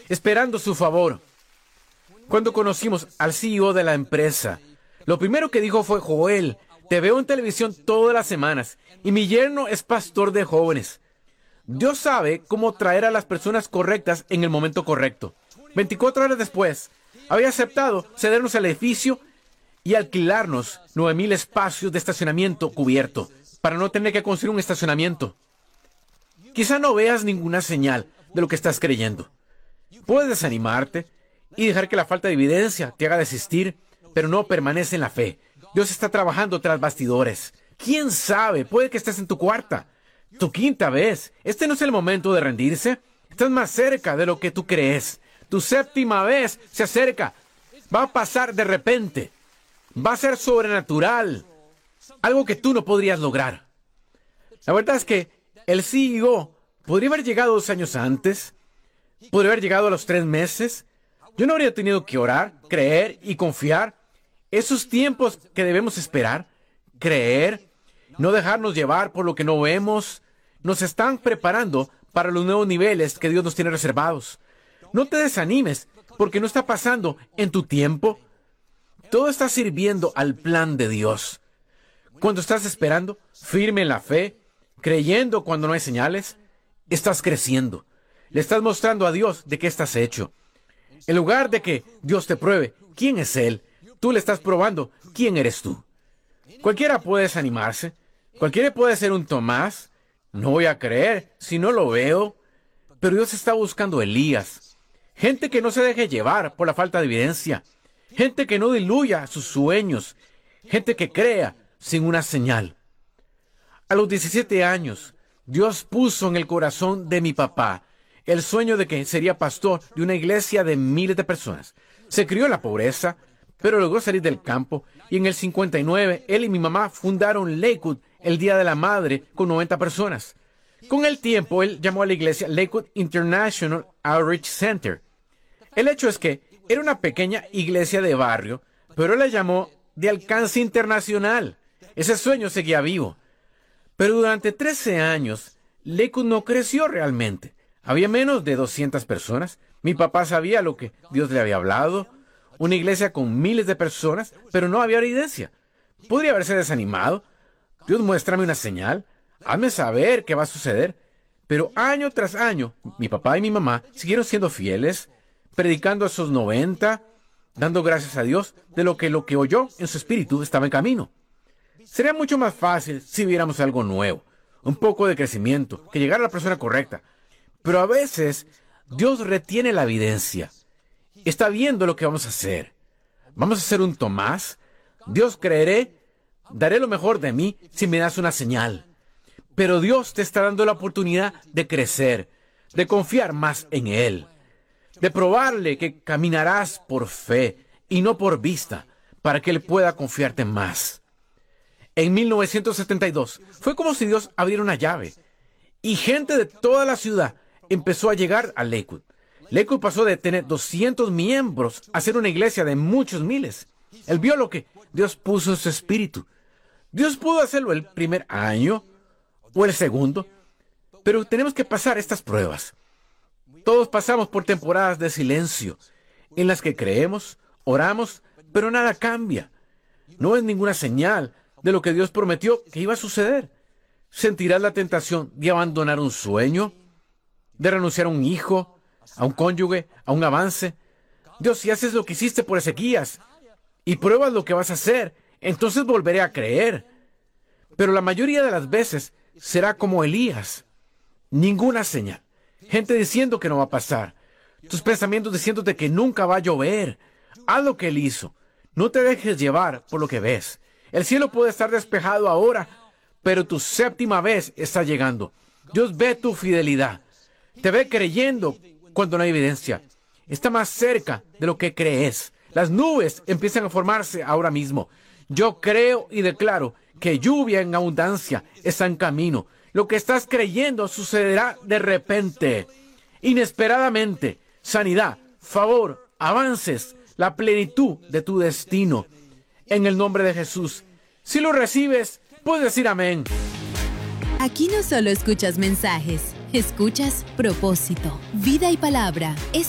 esperando su favor. Cuando conocimos al CEO de la empresa, lo primero que dijo fue: Joel, te veo en televisión todas las semanas y mi yerno es pastor de jóvenes. Dios sabe cómo traer a las personas correctas en el momento correcto. 24 horas después, había aceptado cedernos el edificio y alquilarnos 9,000 espacios de estacionamiento cubierto para no tener que construir un estacionamiento. Quizá no veas ninguna señal de lo que estás creyendo. Puedes desanimarte y dejar que la falta de evidencia te haga desistir, pero no permanece en la fe. Dios está trabajando tras bastidores. ¿Quién sabe? Puede que estés en tu cuarta, tu quinta vez. Este no es el momento de rendirse. Estás más cerca de lo que tú crees. Tu séptima vez se acerca. Va a pasar de repente. Va a ser sobrenatural. Algo que tú no podrías lograr. La verdad es que el CEO podría haber llegado 2 años antes. Podría haber llegado a los 3 meses. Yo no habría tenido que orar, creer y confiar. Esos tiempos que debemos esperar, creer, no dejarnos llevar por lo que no vemos, nos están preparando para los nuevos niveles que Dios nos tiene reservados. No te desanimes porque no está pasando en tu tiempo. Todo está sirviendo al plan de Dios. Cuando estás esperando, firme en la fe, creyendo cuando no hay señales, estás creciendo. Le estás mostrando a Dios de qué estás hecho. En lugar de que Dios te pruebe quién es Él, tú le estás probando quién eres tú. Cualquiera puede desanimarse. Cualquiera puede ser un Tomás. No voy a creer si no lo veo. Pero Dios está buscando a Elías. Gente que no se deje llevar por la falta de evidencia. Gente que no diluya sus sueños. Gente que crea sin una señal. A los 17 años, Dios puso en el corazón de mi papá el sueño de que sería pastor de una iglesia de miles de personas. Se crió en la pobreza, pero logró salir del campo, y en el 59, él y mi mamá fundaron Lakewood, el Día de la Madre, con 90 personas. Con el tiempo, él llamó a la iglesia Lakewood International Outreach Center. El hecho es que era una pequeña iglesia de barrio, pero él la llamó de alcance internacional. Ese sueño seguía vivo. Pero durante 13 años, Lakewood no creció realmente. Había menos de 200 personas. Mi papá sabía lo que Dios le había hablado. Una iglesia con miles de personas, pero no había evidencia. Podría haberse desanimado. Dios, muéstrame una señal. Hazme saber qué va a suceder. Pero año tras año, mi papá y mi mamá siguieron siendo fieles, predicando a esos 90, dando gracias a Dios de lo que oyó en su espíritu estaba en camino. Sería mucho más fácil si viéramos algo nuevo, un poco de crecimiento, que llegara a la persona correcta. Pero a veces Dios retiene la evidencia. Está viendo lo que vamos a hacer. ¿Vamos a hacer un Tomás? Dios, creeré, daré lo mejor de mí si me das una señal. Pero Dios te está dando la oportunidad de crecer, de confiar más en Él, de probarle que caminarás por fe y no por vista, para que Él pueda confiarte más. En 1972 fue como si Dios abriera una llave y gente de toda la ciudad empezó a llegar a Lakewood. Lakewood pasó de tener 200 miembros a ser una iglesia de muchos miles. Él vio lo que Dios puso en su espíritu. Dios pudo hacerlo el primer año o el segundo, pero tenemos que pasar estas pruebas. Todos pasamos por temporadas de silencio en las que creemos, oramos, pero nada cambia. No es ninguna señal de lo que Dios prometió que iba a suceder. Sentirás la tentación de abandonar un sueño, de renunciar a un hijo, a un cónyuge, a un avance. Dios, si haces lo que hiciste por Ezequías y pruebas lo que vas a hacer, entonces volveré a creer. Pero la mayoría de las veces será como Elías. Ninguna señal. Gente diciendo que no va a pasar. Tus pensamientos diciéndote que nunca va a llover. Haz lo que Él hizo. No te dejes llevar por lo que ves. El cielo puede estar despejado ahora, pero tu séptima vez está llegando. Dios ve tu fidelidad. Te ve creyendo cuando no hay evidencia. Está más cerca de lo que crees. Las nubes empiezan a formarse ahora mismo. Yo creo y declaro que lluvia en abundancia está en camino. Lo que estás creyendo sucederá de repente, inesperadamente. Sanidad, favor, avances, la plenitud de tu destino. En el nombre de Jesús. Si lo recibes, puedes decir amén. Aquí no solo escuchas mensajes, escuchas propósito, vida y palabra.